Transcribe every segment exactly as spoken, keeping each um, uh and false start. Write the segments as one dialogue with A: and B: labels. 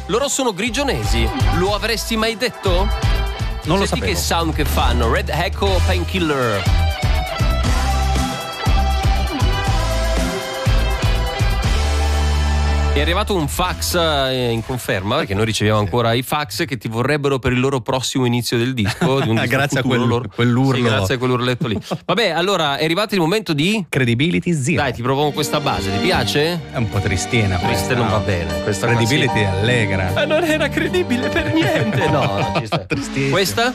A: Loro sono grigionesi. Lo avresti mai detto?
B: Non lo
A: Senti
B: sapevo.
A: che sound che fanno. Red Echo Painkiller. È arrivato un fax in conferma, perché noi riceviamo ancora i fax che ti vorrebbero per il loro prossimo inizio del disco, di un disco
B: Grazie a
A: futuro
B: quel-
A: loro.
B: quell'urlo.
A: Sì, grazie a quell'urletto lì. Vabbè, allora è arrivato il momento di
B: Credibility zero.
A: dai, ti propongo questa base, ti piace?
B: È un po' tristina
A: Triste
B: questa,
A: non
B: no?
A: va bene. Questa qua
B: Credibility
A: sì.
B: è allegra.
A: Ma non era credibile per niente. No, no, ci sta.
B: Tristissimo.
A: Questa?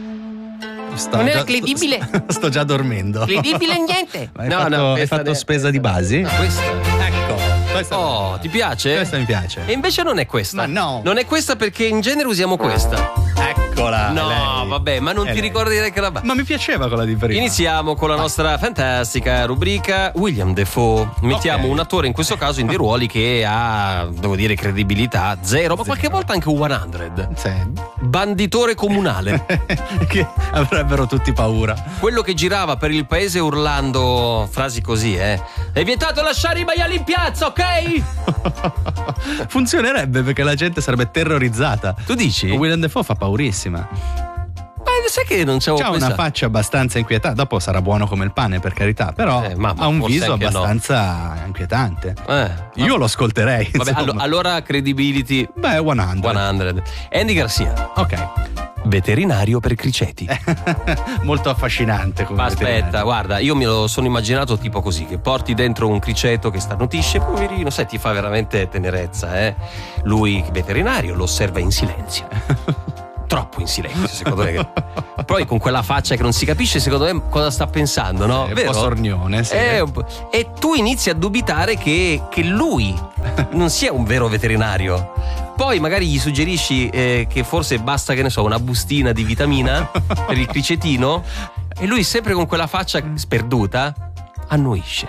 B: Sto
A: Non era
B: già-
A: credibile.
B: Sto, sto già dormendo.
A: Credibile niente.
B: Hai fatto, hai
A: questa
B: fatto
A: ne-
B: spesa di basi?
A: No, questa.
B: Ecco. Questa,
A: Oh, ti piace?
B: questa mi piace.
A: E invece non è questa.
B: Ma no.
A: Non è questa perché in genere usiamo questa.
B: Eccola.
A: No,
B: lei.
A: vabbè, ma non
B: È
A: ti
B: lei.
A: ricordi che la ba-
B: Ma mi piaceva quella di prima.
A: Iniziamo con la nostra fantastica rubrica William Dafoe. Mettiamo
B: Ok.
A: un attore in questo caso in dei ruoli che ha, devo dire, credibilità zero, ma qualche
B: Zero.
A: volta anche cento.
B: Sì.
A: Banditore comunale.
B: Che avrebbero tutti paura.
A: Quello che girava per il paese urlando frasi così, eh. È vietato lasciare i maiali in piazza, ok?
B: Funzionerebbe perché la gente sarebbe terrorizzata.
A: Tu dici?
B: Willem Dafoe fa paurissima.
A: Ma sai che non c'avevo
B: C'ha una
A: pensato?
B: faccia abbastanza inquietante. Dopo sarà buono come il pane, per carità. Però
A: Eh, ma- ma
B: ha un
A: forse
B: viso
A: anche no.
B: abbastanza inquietante.
A: Eh,
B: Io lo ascolterei.
A: vabbè,
B: insomma.
A: allo- allora credibility
B: Beh, cento.
A: cento. Andy Garcia,
B: Ok.
A: veterinario per criceti.
B: Molto affascinante come
A: Ma aspetta,
B: veterinario.
A: guarda, io me lo sono immaginato tipo così, che porti dentro un criceto che starnutisce, poverino, sai, ti fa veramente tenerezza, eh. Lui, veterinario, lo osserva in silenzio. Troppo in silenzio, secondo me. Poi con quella faccia che non si capisce, secondo me, cosa sta pensando, no?
B: È un
A: Vero?
B: po' sornione, sì.
A: È un po'- E tu inizi a dubitare che, che lui non sia un vero veterinario. Poi magari gli suggerisci eh, che forse basta, che ne so, una bustina di vitamina per il cricetino, e lui, sempre con quella faccia sperduta, annuisce.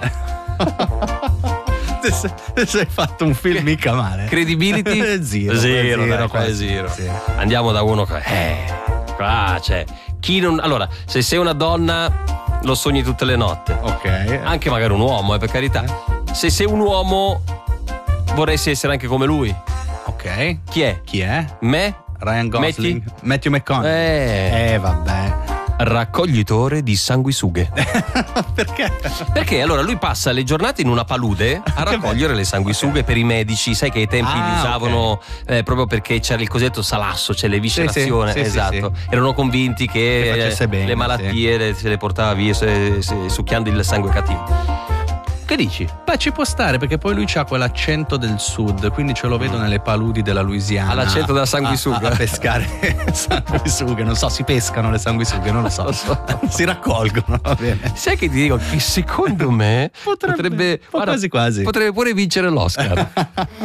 B: Se hai fatto un film mica male.
A: Credibility?
B: Zero,
A: Zero,
B: zero,
A: dai, qua è
B: quasi.
A: zero.
B: Sì.
A: Andiamo da uno che eh, qua c'è chi non. Allora, se sei una donna lo sogni tutte le notti.
B: Ok.
A: Anche magari un uomo, eh, per carità. Se sei un uomo vorresti essere anche come lui.
B: Ok.
A: Chi è?
B: Chi è?
A: Me?
B: Ryan Gosling.
A: Metti?
B: Matthew McConaughey.
A: Eh,
B: Eh, vabbè.
A: raccoglitore di sanguisughe.
B: Perché?
A: Perché allora lui passa le giornate in una palude a raccogliere le sanguisughe per i medici. Sai che ai tempi
B: Ah,
A: li usavano eh, proprio perché c'era il cosiddetto salasso, cioè l'eviscerazione.
B: Sì, sì, sì,
A: esatto.
B: sì, sì.
A: Erano convinti che,
B: Che facesse
A: eh,
B: bene,
A: le malattie le- se le portava via se- se- succhiando il sangue cattivo. Che dici?
B: Beh, ci può stare perché poi lui c'ha quell'accento del sud, quindi ce lo vedo nelle paludi della Louisiana.
A: Ha l'accento della
B: a-
A: sanguisuga.
B: A, a pescare sanguisughe, non so, si pescano le sanguisughe, non lo so.
A: Lo so.
B: Si raccolgono, va bene.
A: Sai che ti dico che secondo me
B: Potrebbe,
A: potrebbe,
B: po' quasi quasi.
A: potrebbe pure vincere l'Oscar.